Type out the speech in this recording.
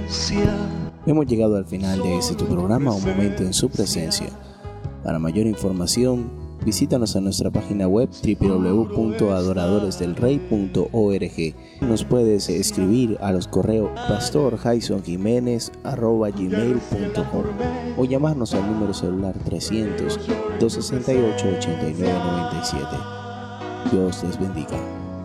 Hemos llegado al final de este tu programa, Un Momento en Su Presencia. Para mayor información, visítanos en nuestra página web www.adoradoresdelrey.org. Nos puedes escribir a los correos pastorjaisonjimenez@gmail.com o llamarnos al número celular 300-268-8997. Dios les bendiga.